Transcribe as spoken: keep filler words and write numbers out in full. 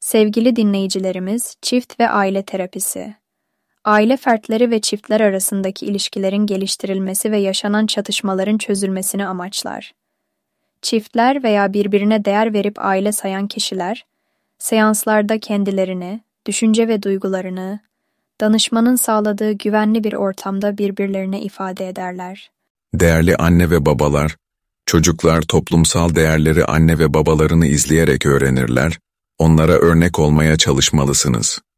Sevgili dinleyicilerimiz, çift ve aile terapisi. Aile fertleri ve çiftler arasındaki ilişkilerin geliştirilmesi ve yaşanan çatışmaların çözülmesini amaçlar. Çiftler veya birbirine değer verip aile sayan kişiler, seanslarda kendilerini, düşünce ve duygularını, danışmanın sağladığı güvenli bir ortamda birbirlerine ifade ederler. Değerli anne ve babalar, çocuklar toplumsal değerleri anne ve babalarını izleyerek öğrenirler, onlara örnek olmaya çalışmalısınız.